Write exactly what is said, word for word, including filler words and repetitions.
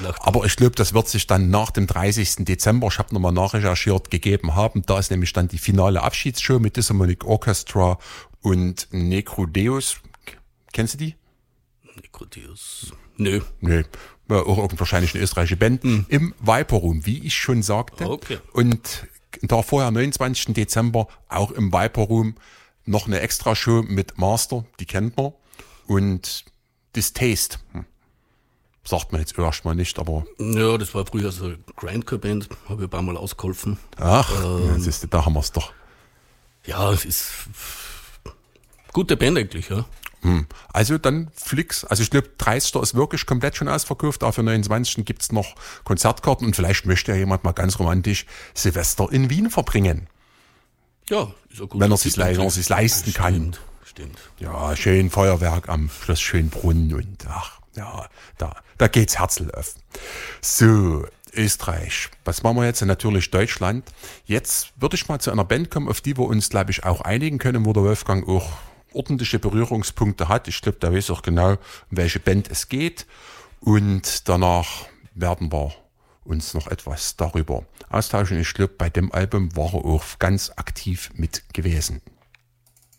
gesagt. Aber ich glaube, das wird sich dann nach dem dreißigsten Dezember, ich habe nochmal nachrecherchiert, gegeben haben. Da ist nämlich dann die finale Abschiedsshow mit Philharmonic Orchestra und Necrodeus. Kennst du die? Necrodeus. Nö. Nö. Ja, auch irgend wahrscheinlich eine österreichische Band. Hm. Im Viper Room, wie ich schon sagte. Okay. Und da vorher, neunundzwanzigsten Dezember, auch im Viper Room, noch eine Extra-Show mit Master, die kennt man. Und Distaste. Hm. Sagt man jetzt erstmal nicht, aber. Ja, das war früher so eine Grindcore-Band, habe ich ein paar Mal ausgeholfen. Ach, ähm, das ist, da haben wir es doch. Ja, es ist gute Band eigentlich, ja. Hm. Also dann Flix. Also ich glaube, dreißigsten ist wirklich komplett schon ausverkauft. Auch für neunundzwanzigsten gibt's noch Konzertkarten und vielleicht möchte ja jemand mal ganz romantisch Silvester in Wien verbringen. Ja, ist auch gut. Wenn er sich wenn er sich leisten stimmt, kann. Stimmt. Ja, schön Feuerwerk am Schloss Schönbrunn und ach, ja, da, da geht's Herzl auf. So, Österreich. Was machen wir jetzt? Natürlich Deutschland. Jetzt würde ich mal zu einer Band kommen, auf die wir uns, glaube ich, auch einigen können, wo der Wolfgang auch ordentliche Berührungspunkte hat. Ich glaube, der weiß auch genau, um welche Band es geht. Und danach werden wir uns noch etwas darüber austauschen. Ich glaube, bei dem Album war er auch ganz aktiv mit gewesen.